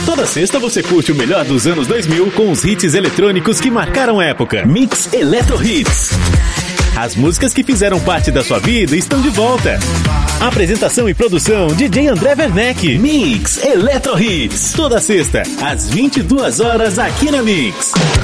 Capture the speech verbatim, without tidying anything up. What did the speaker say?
Toda sexta você curte o melhor dos anos dois mil com os hits eletrônicos que marcaram a época. Mix Eletro Hits. As músicas que fizeram parte da sua vida estão de volta. Apresentação e produção D J André Werneck. Mix Eletro Hits. Toda sexta, às vinte e duas horas aqui na Mix.